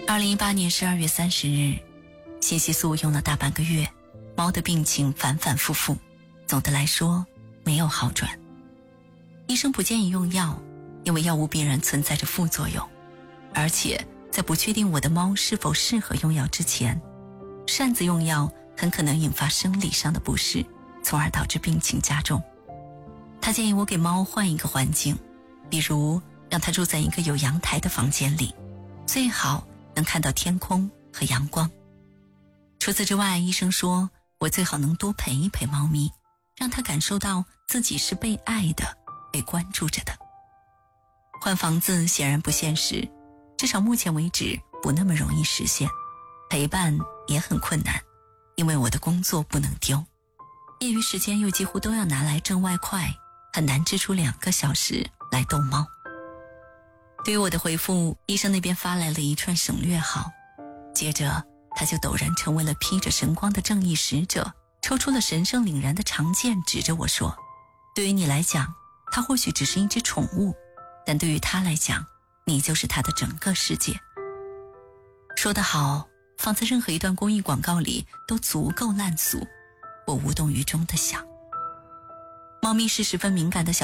2018年12月30日，信息素用了大半个月，猫的病情反反复复，总的来说没有好转。医生不建议用药，因为药物必然存在着副作用，而且在不确定我的猫是否适合用药之前，擅自用药很可能引发生理上的不适，从而导致病情加重。他建议我给猫换一个环境，比如让它住在一个有阳台的房间里，最好能看到天空和阳光。除此之外，医生说我最好能多陪一陪猫咪，让它感受到自己是被爱的，被关注着的。换房子显然不现实，至少目前为止不那么容易实现。陪伴也很困难，因为我的工作不能丢，业余时间又几乎都要拿来挣外快，很难支出2个小时来逗猫。对于我的回复，医生那边发来了一串省略号，接着他就陡然成为了披着神光的正义使者，抽出了神圣凛然的长剑，指着我说，对于你来讲，它或许只是一只宠物，但对于他来讲，你就是他的整个世界。说得好，放在任何一段公益广告里都足够烂俗，我无动于衷地想。猫咪是十分敏感的小